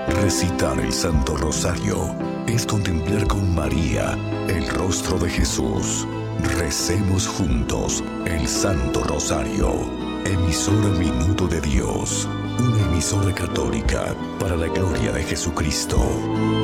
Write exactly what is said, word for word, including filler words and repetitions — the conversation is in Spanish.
Recitar el Santo Rosario es contemplar con María el rostro de Jesús. Recemos juntos el Santo Rosario. Emisora Minuto de Dios, una emisora católica para la gloria de Jesucristo.